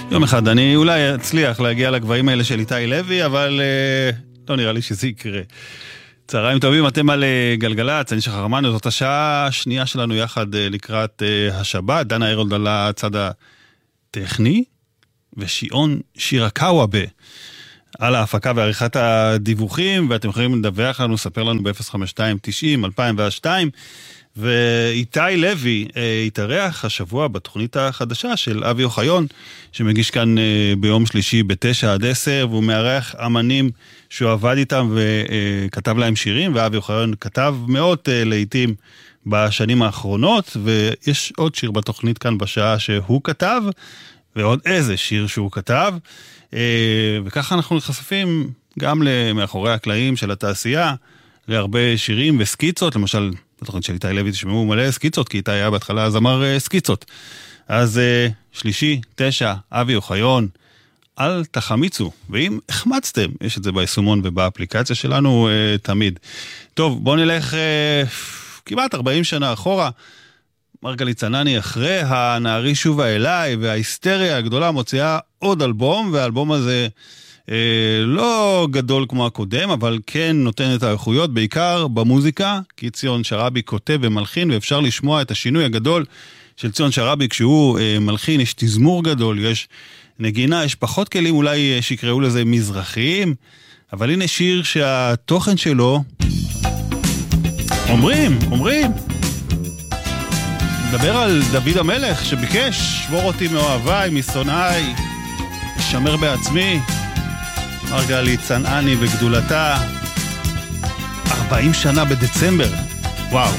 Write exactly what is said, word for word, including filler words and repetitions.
יום אחד אני אולי אצליח להגיע לגבהים האלה של איתי לוי, אבל לא נראה לי שזה יקרה. צהריים טובים, אתם על גלגלץ, אני שחר רמנו, זאת השעה השנייה שלנו יחד לקראת השבת, דנה הרולד על הצד הטכני, ושיעון שירקאווה על ההפקה ועריכת הדיווחים, ואתם יכולים לדווח לנו, ספר לנו ב-אפס חמש שתיים תשעים אלפיים ושתיים, ואיתי לוי התארח השבוע בתוכנית החדשה של אבי אוחיון, שמגיש כאן ביום שלישי בתשע עד עשר, והוא מארח אמנים שהוא עבד איתם וכתב להם שירים, ואבי אוחיון כתב מאות לעיתים בשנים האחרונות, ויש עוד שיר בתוכנית כאן בשעה שהוא כתב, ועוד איזה שיר שהוא כתב, וככה אנחנו נחשפים גם למאחורי הקלעים של התעשייה, להרבה שירים וסקיצות, למשל בתוכנית של איתי לוי תשמעו מלא סקיצות, כי איתי היה בהתחלה זמר סקיצות. אז שלישי, תשע, אבי אוחיון, אל תחמיצו, ואם החמצתם, יש את זה ביישומון ובאפליקציה שלנו תמיד. טוב, בואו נלך כמעט ארבעים שנה אחורה, מרגלית צנעני אחרי הנערי שובה אליי, וההיסטריה הגדולה מוציאה עוד אלבום, והאלבום הזה אה, לא גדול כמו הקודם, אבל כן נותן את האיכויות, בעיקר במוזיקה, כי ציון שרבי כותב ומלחין, ואפשר לשמוע את השינוי הגדול של ציון שרבי, כשהוא אה, מלחין, יש תזמור גדול, יש נגינה, יש פחות כלים, אולי שיקראו לזה מזרחיים, אבל הנה שיר שהתוכן שלו, אומרים, אומרים, מדבר על דוד המלך שביקש, שבור אותי מאוהביי, משונאי, שמר בעצמי, מרגלית צנעני וגדולתה, ארבעים שנה בדצמבר, וואו.